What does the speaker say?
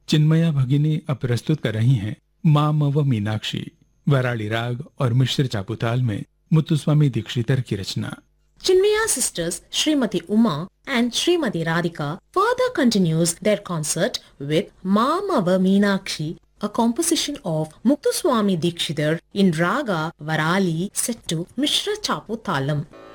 चिन्मया भगिनी अब प्रस्तुत कर रही हैं मामव मीनाक्षी, वराली राग और मिश्र चापुताल में मुत्तुस्वामी दीक्षितर की रचना। Chinmaya sisters Srimati Uma and Srimati Radhika further continues their concert with Mamava Meenakshi, a composition of Muthuswami Dikshidhar in Raga Varali set to Mishra Chapu Talam.